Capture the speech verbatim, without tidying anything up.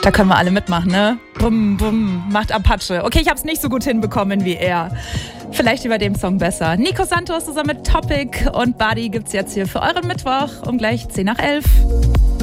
Da können wir alle mitmachen, ne? Bum, bum, macht Apache. Okay, ich habe es nicht so gut hinbekommen wie er. Vielleicht über dem Song besser. Nico Santos zusammen mit Topic und Buddy gibt's jetzt hier für euren Mittwoch um gleich zehn nach elf.